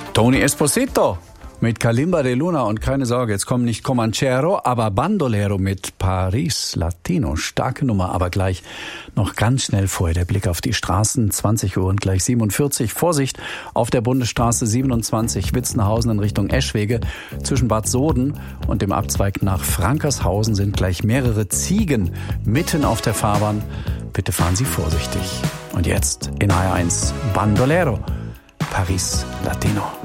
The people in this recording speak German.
Tony Esposito mit Kalimba de Luna und keine Sorge, jetzt kommen nicht Comanchero, aber Bandolero mit Paris Latino. Starke Nummer, aber gleich noch ganz schnell vorher der Blick auf die Straßen. 20 Uhr und gleich 47. Vorsicht auf der Bundesstraße 27 Witzenhausen in Richtung Eschwege. Zwischen Bad Soden und dem Abzweig nach Frankershausen sind gleich mehrere Ziegen mitten auf der Fahrbahn. Bitte fahren Sie vorsichtig. Und jetzt in HR1 Bandolero, Paris Latino.